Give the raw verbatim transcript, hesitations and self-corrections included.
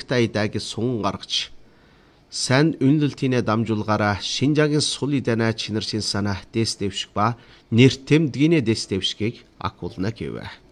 таядаг сун гаргаж сайн үнэлтийнэ дамжуулгаараа Шинжаагийн сул эдэнэ чинэр чин санаа дэс дэвшиг ба нэр тэмдгийнэ дэс дэвшгийг агуулна гэв.